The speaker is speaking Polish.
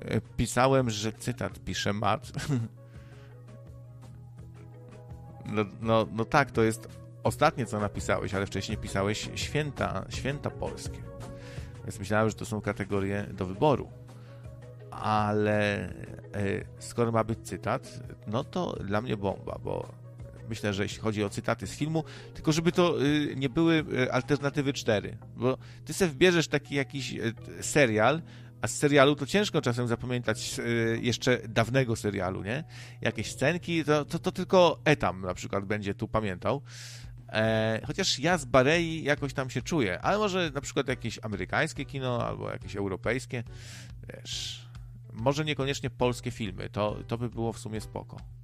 Pisałem, że cytat pisze Matt. No tak, to jest ostatnie, co napisałeś, ale wcześniej pisałeś święta polskie. Więc myślałem, że to są kategorie do wyboru. Ale skoro ma być cytat, no to dla mnie bomba, bo myślę, że jeśli chodzi o cytaty z filmu, tylko żeby to nie były alternatywy 4, bo ty sobie wbierzesz taki jakiś serial, a z serialu to ciężko czasem zapamiętać jeszcze dawnego serialu, nie? Jakieś scenki, to tylko Etam na przykład będzie tu pamiętał. Chociaż ja z Barei jakoś tam się czuję, ale może na przykład jakieś amerykańskie kino albo jakieś europejskie, wiesz, może niekoniecznie polskie filmy, to by było w sumie spoko.